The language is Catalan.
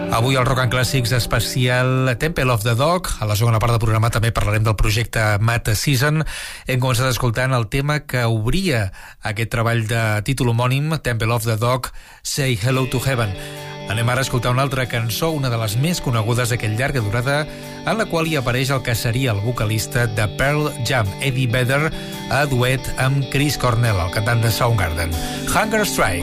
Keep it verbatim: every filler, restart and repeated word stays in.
Avui al Rock and Classics especial Temple of the Dog. A la segona part del programa també parlarem del projecte Mata Season. Hem començat escoltant el tema que obria aquest treball de títol homònim, Temple of the Dog, Say Hello to Heaven. Anem ara a escoltar una altra cançó, una de les més conegudes d'aquell llarga durada, en la qual hi apareix el que seria el vocalista de Pearl Jam, Eddie Vedder, a duet amb Chris Cornell, el cantant de Soundgarden. Hunger Strike.